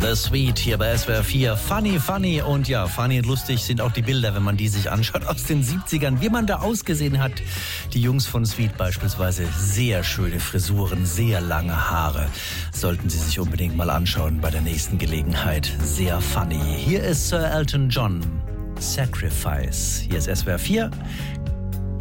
The Sweet hier bei SWR 4. Funny, funny und ja, funny und lustig sind auch die Bilder, wenn man die sich anschaut aus den 70ern. Wie man da ausgesehen hat. Die Jungs von Sweet beispielsweise. Sehr schöne Frisuren, sehr lange Haare. Sollten Sie sich unbedingt mal anschauen bei der nächsten Gelegenheit. Sehr funny. Hier ist Sir Elton John. Sacrifice. Hier ist SWR 4.